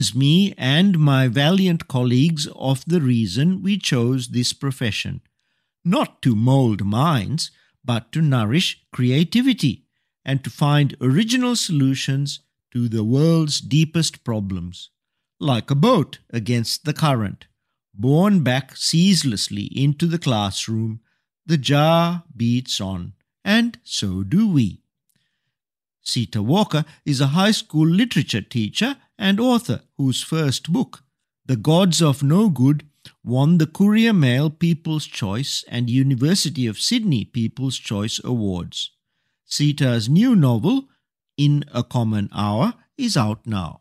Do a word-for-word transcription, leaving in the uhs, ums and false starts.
Me and my valiant colleagues of the reason we chose this profession, not to mould minds, but to nourish creativity and to find original solutions to the world's deepest problems. Like a boat against the current, borne back ceaselessly into the classroom, the jar beats on, and so do we. Sita Walker is a high school literature teacher and author whose first book, The Gods of No Good, won the Courier Mail People's Choice and University of Sydney People's Choice Awards. Sita's new novel, In a Common Hour, is out now.